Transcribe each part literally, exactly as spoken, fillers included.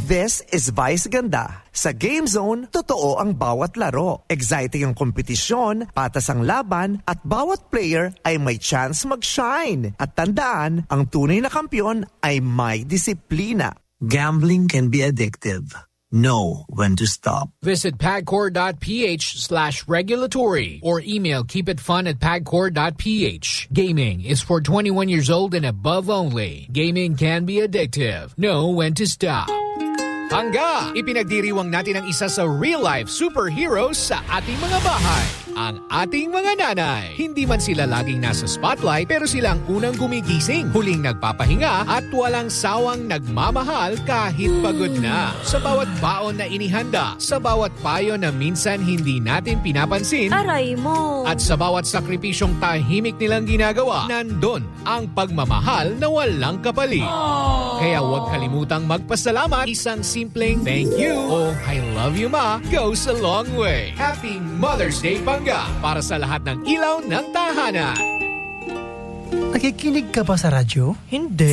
This is Vice Ganda. Sa Game Zone, totoo ang bawat laro. Exciting ang kompetisyon, patas ang laban, at bawat player ay may chance mag-shine. At tandaan, ang tunay na kampiyon ay may disiplina. Gambling can be addictive. Know when to stop. Visit pagcor.ph slash regulatory or email keepitfun at pagcor.ph. Gaming is for twenty-one years old and above only. Gaming can be addictive. Know when to stop. Hangga! Ipinagdiriwang natin ang isa sa real-life superheroes sa ating mga bahay. Ang ating mga nanay. Hindi man sila laging nasa spotlight pero sila ang unang gumigising, huling nagpapahinga at walang sawang nagmamahal kahit pagod na. Sa bawat baon na inihanda, sa bawat payo na minsan hindi natin pinapansin, aray mo! At sa bawat sakripisyong tahimik nilang ginagawa, nandun ang pagmamahal na walang kapalit. Aww. Kaya huwag kalimutang magpasalamat. Isang simpleng thank you o I love you ma goes a long way. Happy Mother's Day, Pangga, para sa lahat ng ilaw ng tahanan. Nakikinig ka ba sa radyo? Hindi.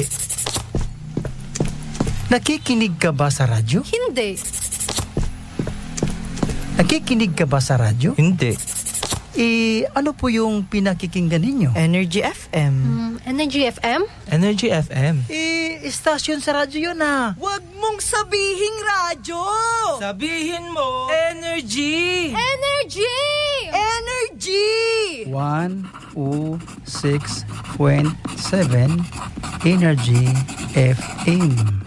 Nakikinig ka ba sa radyo? Hindi. Nakikinig ka ba sa radyo? Hindi. Eh, ano po yung pinakikinggan ninyo? Energy F M. Mm, Energy F M? Energy F M. Eh, istasyon sa radyo yun ah. Wag mong sabihing radyo! Sabihin mo, Energy! Energy! Energy! one oh six point seven Energy F M.